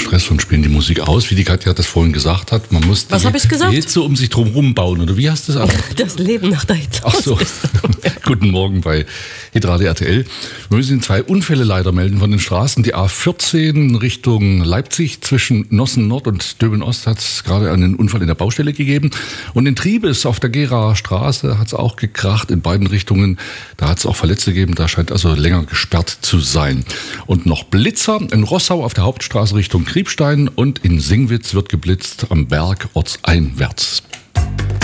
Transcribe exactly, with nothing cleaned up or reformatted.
Stress und spielen die Musik aus, wie die Katja das vorhin gesagt hat. Man muss Was die hab ich gesagt? Hitze um sich drum rumbauen, oder wie hast du das? Das Leben nach der Hitze. Ach so, guten Morgen bei Hitradio R T L. Wir müssen zwei Unfälle leider melden von den Straßen. Die A vierzehn Richtung Leipzig zwischen Nossen Nord und Döbeln Ost hat es gerade einen Unfall in der Baustelle gegeben. Und in Triebes auf der Geraer Straße hat es auch gekracht in beiden Richtungen. Da hat es auch Verletzte gegeben, da scheint also länger gesperrt zu sein. Und noch Blitzer in Rossau auf der Hauptstraße Richtung Kriebstein und in Singwitz wird geblitzt am Berg ortseinwärts.